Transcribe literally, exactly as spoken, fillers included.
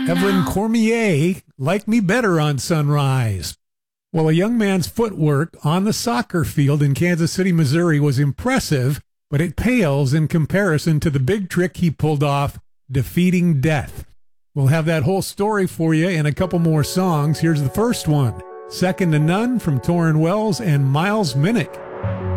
Evelyn Cormier, Like Me Better on Sunrise. Well, a young man's footwork on the soccer field in Kansas City, Missouri was impressive, but it pales in comparison to the big trick he pulled off, defeating death. We'll have that whole story for you in a couple more songs. Here's the first one, Second to None from Torrin Wells and Miles Minnick.